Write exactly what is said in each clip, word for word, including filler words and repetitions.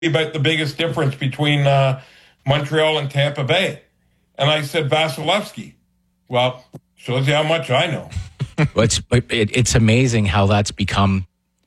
about the biggest difference between uh, Montreal and Tampa Bay. And I said, Vasilevsky. Well, shows you how much I know. Well, it's, it, it's amazing how that's become,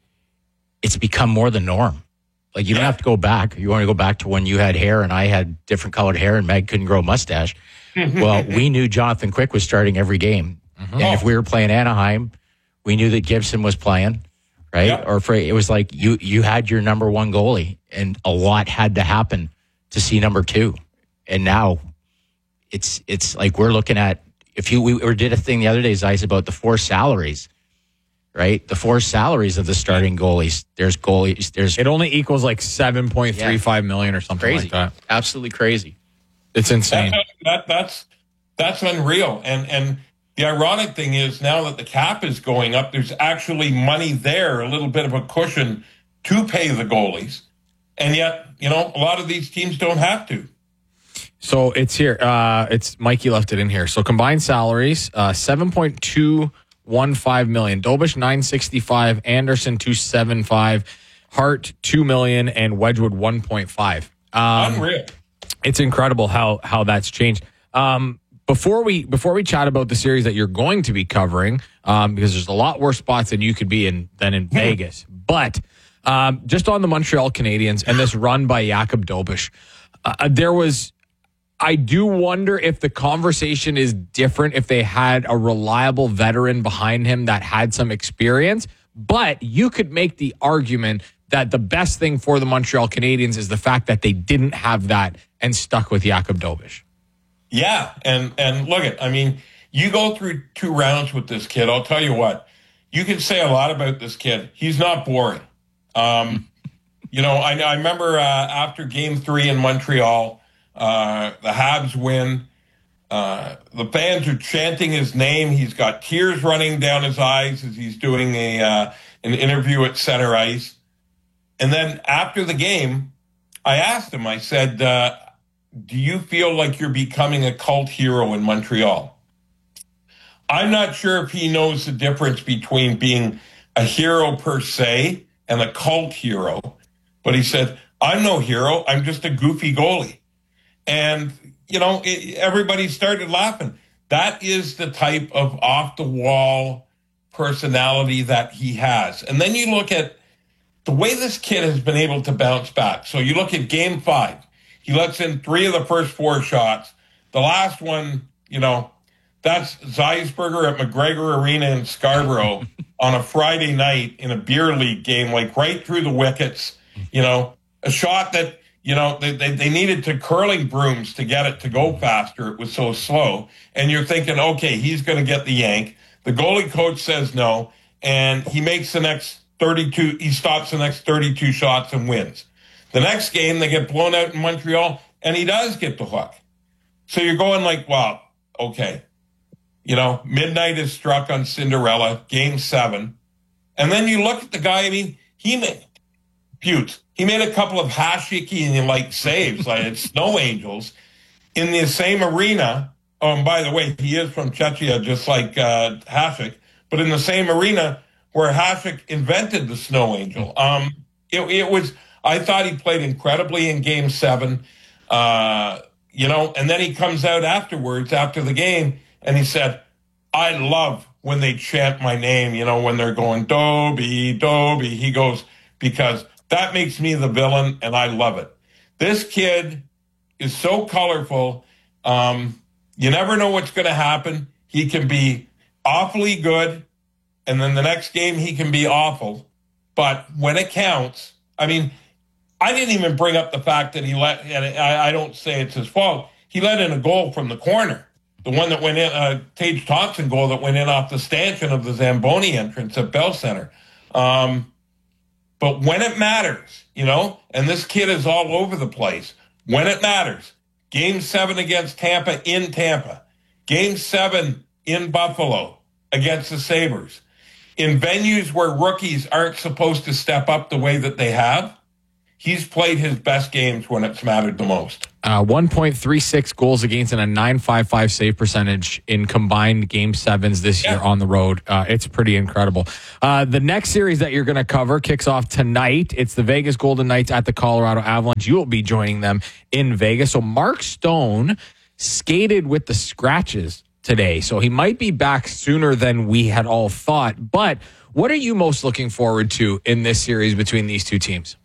it's become more the norm. Like, you don't have to go back. You want to go back to when you had hair and I had different colored hair and Meg couldn't grow a mustache. Well, we knew Jonathan Quick was starting every game. Mm-hmm. And oh. if we were playing Anaheim, we knew that Gibson was playing, right? Yep. Or for, it was like you you had your number one goalie, and a lot had to happen to see number two. And now it's it's like we're looking at, if you we or did a thing the other day, Zeiss, about the four salaries. Right, the four salaries of the starting goalies. There's goalies. There's it only equals like seven point three five yeah. million or something crazy. like that. Absolutely crazy. It's insane. That, that, that's that's unreal. And and the ironic thing is, now that the cap is going up, there's actually money there, a little bit of a cushion to pay the goalies, and yet you know a lot of these teams don't have to. So it's here. Uh, it's Mikey left it in here. So combined salaries, uh, seven point two. One five million. Dobish nine sixty five. Anderson two seven five. Hart two million, and Wedgwood one point five. Um, Unreal. It's incredible how how that's changed. Um, before we before we chat about the series that you're going to be covering, um, because there's a lot worse spots than you could be in than in Vegas. But um, just on the Montreal Canadiens and this run by Jakub Dobish, uh, there was. I do wonder if the conversation is different if they had a reliable veteran behind him that had some experience. But you could make the argument that the best thing for the Montreal Canadiens is the fact that they didn't have that and stuck with Jakub Dobish. Yeah, and and look at, I mean, you go through two rounds with this kid. I'll tell you what, you can say a lot about this kid. He's not boring. Um, you know, I, I remember uh, after Game Three in Montreal. Uh, the Habs win. Uh, the fans are chanting his name. He's got tears running down his eyes as he's doing a uh, an interview at center ice. And then after the game, I asked him, I said, uh, do you feel like you're becoming a cult hero in Montreal? I'm not sure if he knows the difference between being a hero per se and a cult hero. But he said, I'm no hero. I'm just a goofy goalie. And, you know, it, everybody started laughing. That is the type of off-the-wall personality that he has. And then you look at the way this kid has been able to bounce back. So you look at Game five. He lets in three of the first four shots. The last one, you know, that's Zeisberger at McGregor Arena in Scarborough on a Friday night in a beer league game, like right through the wickets. You know, a shot that... You know, they, they they needed to curling brooms to get it to go faster. It was so slow. And you're thinking, okay, he's going to get the yank. The goalie coach says no, and he makes the next thirty-two, he stops the next thirty-two shots and wins. The next game, they get blown out in Montreal, and he does get the hook. So you're going like, wow, okay. You know, midnight is struck on Cinderella, game seven. And then you look at the guy, I mean, he made, Putes. He made a couple of Hashicky-like saves, like it's Snow Angels, in the same arena. Oh, and by the way, he is from Czechia, just like uh, Hasek, but in the same arena where Hasek invented the Snow Angel. Um, it, it was, I thought he played incredibly in Game Seven, uh, you know, and then he comes out afterwards, after the game, and he said, "I love when they chant my name, you know, when they're going Dobie, Dobie." He goes, because that makes me the villain, and I love it. This kid is so colorful. Um, you never know what's going to happen. He can be awfully good, and then the next game he can be awful. But when it counts, I mean, I didn't even bring up the fact that he let, and I, I don't say it's his fault, he let in a goal from the corner. The one that went in, uh, Tage Thompson goal that went in off the stanchion of the Zamboni entrance at Bell Center. Um, But when it matters, you know, and this kid is all over the place, when it matters, Game seven against Tampa in Tampa, Game seven in Buffalo against the Sabres, in venues where rookies aren't supposed to step up the way that they have, he's played his best games when it's mattered the most. Uh, one point three six goals against and a nine five five save percentage in combined game sevens this year Yeah. on the road. Uh, it's pretty incredible. Uh, the next series that you're going to cover kicks off tonight. It's the Vegas Golden Knights at the Colorado Avalanche. You will be joining them in Vegas. So Mark Stone skated with the scratches today. So he might be back sooner than we had all thought. But what are you most looking forward to in this series between these two teams?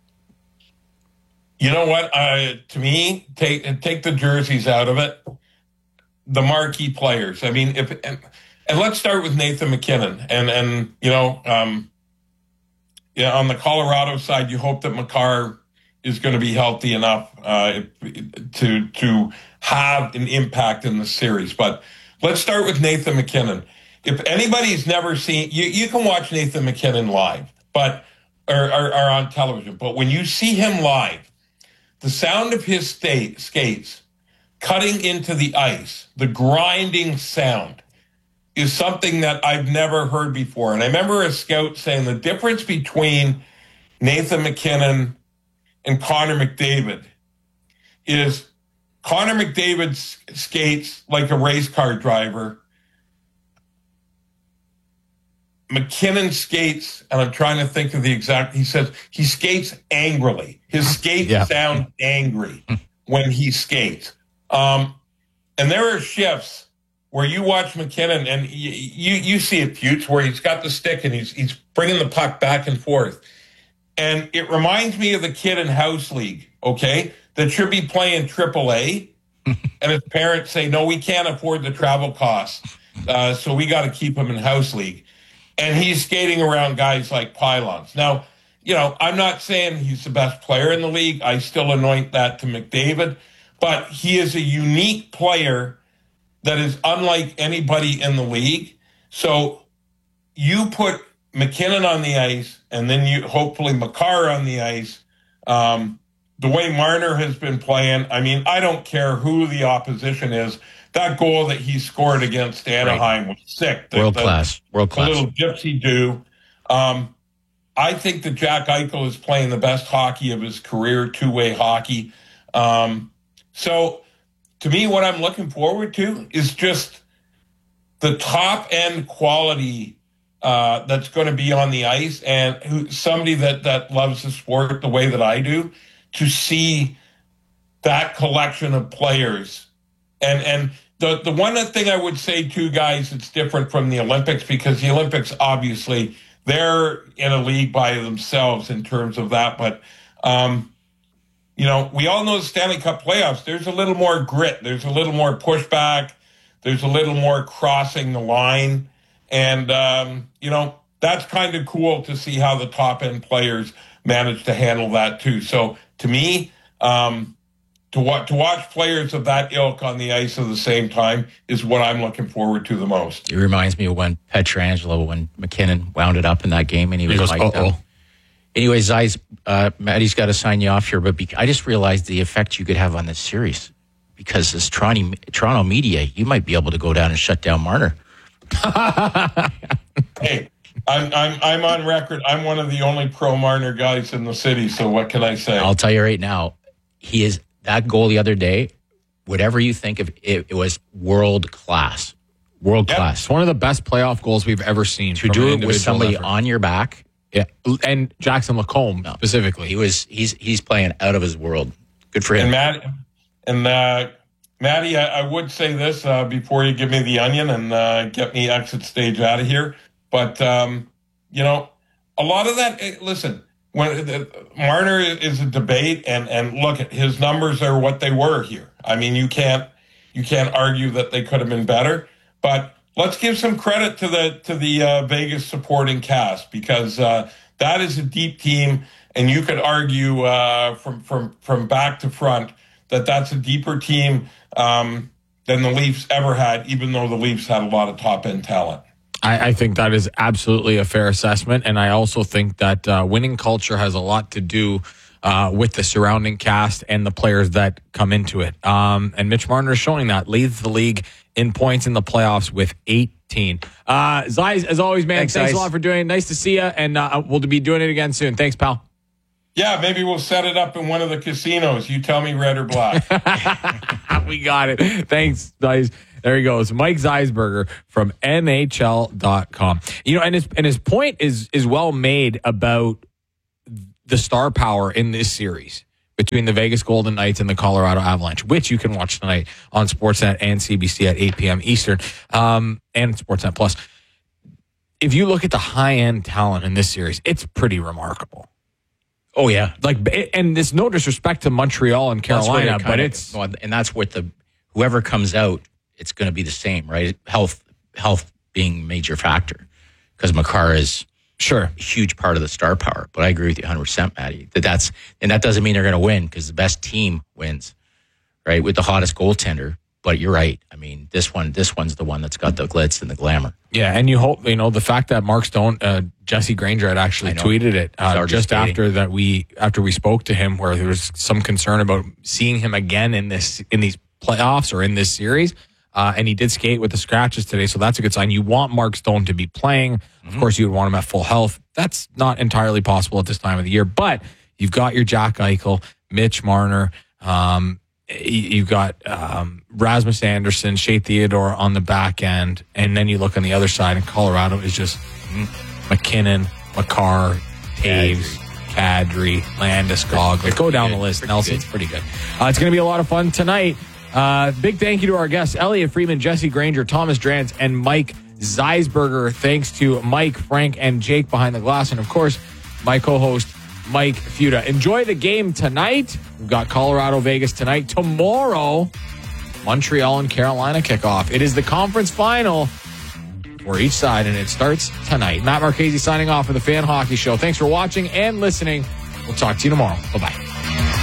You know what? Uh, to me, take take the jerseys out of it. The marquee players. I mean, if and, and let's start with Nathan MacKinnon. And and you know, um, yeah, on the Colorado side, you hope that Makar is going to be healthy enough uh, to to have an impact in the series. But let's start with Nathan MacKinnon. If anybody's never seen, you you can watch Nathan MacKinnon live, but or, or, or on television. But when you see him live, the sound of his sta- skates cutting into the ice, the grinding sound, is something that I've never heard before. And I remember a scout saying the difference between Nathan MacKinnon and Connor McDavid is Connor McDavid skates like a race car driver. MacKinnon skates, and I'm trying to think of the exact, he says he skates angrily. His skates Yeah. sound angry when he skates. Um, and there are shifts where you watch MacKinnon and you, you, you see it, Putes, where he's got the stick and he's, he's bringing the puck back and forth. And it reminds me of the kid in House League, okay, that should be playing triple A. And his parents say, no, we can't afford the travel costs. Uh, so we got to keep him in House League. And he's skating around guys like pylons. Now, you know, I'm not saying he's the best player in the league. I still anoint that to McDavid. But he is a unique player that is unlike anybody in the league. So you put MacKinnon on the ice, and then you hopefully Makar on the ice. Um, the way Marner has been playing, I mean, I don't care who the opposition is. That goal that he scored against Anaheim right. was sick. The, world the, class. World class. The little gypsy do. Um, I think that Jack Eichel is playing the best hockey of his career, two-way hockey. Um, so, to me, what I'm looking forward to is just the top-end quality uh, that's going to be on the ice, and who, somebody that, that loves the sport the way that I do, to see that collection of players. And and the, the one thing I would say, too, guys, it's different from the Olympics, because the Olympics, obviously, they're in a league by themselves in terms of that. But, um, you know, we all know the Stanley Cup playoffs. There's a little more grit. There's a little more pushback. There's a little more crossing the line. And, um, you know, that's kind of cool to see how the top-end players manage to handle that, too. So, to me, um, to, wa- to watch players of that ilk on the ice at the same time is what I'm looking forward to the most. It reminds me of when Pietrangelo, when MacKinnon wound it up in that game, and he, he was like, uh-oh. Anyways, Zeiss, uh, Maddie's got to sign you off here, but be- I just realized the effect you could have on this series, because as Toronto, Toronto media, you might be able to go down and shut down Marner. Hey, I'm I'm I'm on record. I'm one of the only pro Marner guys in the city. So what can I say? I'll tell you right now, he is that goal the other day. Whatever you think of it, it was world class, world yep. class. It's one of the best playoff goals we've ever seen. To do it with somebody effort. on your back, yeah, and Jackson Lacombe no. specifically, he was he's he's playing out of his world. Good for him. And Matt, and uh, Maddie, I, I would say this uh, before you give me the onion and uh, get me exit stage out of here. But, um, you know, a lot of that, listen, when uh, Marner is a debate, and, and look, at his numbers are what they were here. I mean, you can't you can't argue that they could have been better. But let's give some credit to the to the uh, Vegas supporting cast, because uh, that is a deep team, and you could argue uh, from from from back to front that that's a deeper team um, than the Leafs ever had, even though the Leafs had a lot of top end talent. I, I think that is absolutely a fair assessment. And I also think that uh, winning culture has a lot to do uh, with the surrounding cast and the players that come into it. Um, and Mitch Marner is showing that. Leads the league in points in the playoffs with eighteen. Uh, Zeiss, as always, man, thanks, thanks a lot for doing it. Nice to see you. And uh, we'll be doing it again soon. Thanks, pal. Yeah, maybe we'll set it up in one of the casinos. You tell me red or black. We got it. Thanks, guys. There he goes. Mike Zeisberger from N H L dot com. You know, and his and his point is is well made about the star power in this series between the Vegas Golden Knights and the Colorado Avalanche, which you can watch tonight on Sportsnet and C B C at eight p.m. Eastern, um, and Sportsnet Plus. If you look at the high-end talent in this series, it's pretty remarkable. Oh, yeah. Like, and it's no disrespect to Montreal and Carolina, it but of, it's... And that's what the... Whoever comes out, it's going to be the same, right? Health health being a major factor. Because Makar is... Sure. A huge part of the star power. But I agree with you one hundred percent, Maddie. That that's, and that doesn't mean they're going to win, because the best team wins, right? With the hottest goaltender. But you're right. I mean, this one, this one's the one that's got the glitz and the glamour. Yeah, and you hope, you know, the fact that Mark Stone, uh, Jesse Granger had actually tweeted it uh, just skating. after that we after we spoke to him, where there was some concern about seeing him again in this in these playoffs or in this series. Uh, and he did skate with the scratches today, so that's a good sign. You want Mark Stone to be playing. Mm-hmm. Of course, you would want him at full health. That's not entirely possible at this time of the year, but you've got your Jack Eichel, Mitch Marner, um, you've got um, Rasmus Anderson, Shea Theodore on the back end, and then you look on the other side, and Colorado is just McKinnon, Makar, Taves, Kadri, Landeskog. Like, go down the list. Nelson's pretty good. Uh, it's going to be a lot of fun tonight. Uh, big thank you to our guests, Elliot Friedman, Jesse Granger, Thomas Drance, and Mike Zeisberger. Thanks to Mike, Frank, and Jake behind the glass. And, of course, my co-host, Mike Futa. Enjoy the game tonight. We've got Colorado, Vegas tonight. Tomorrow, Montreal and Carolina kickoff. It is the conference final for each side, and it starts tonight. Matt Marchese signing off for the Fan Hockey Show. Thanks for watching and listening. We'll talk to you tomorrow. Bye-bye.